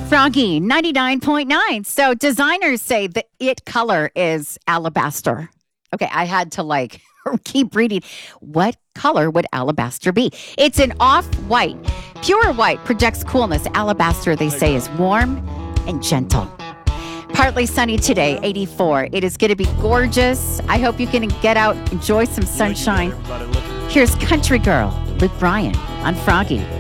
Froggy 99.9. So designers say the it color is alabaster. Okay, I had to keep reading. What color would alabaster be? It's an off-white. Pure white projects coolness. Alabaster, they say, is warm and gentle. Partly sunny today, 84. It is going to be gorgeous. I hope you can get out, enjoy some sunshine. Here's Country Girl with Brian on Froggy.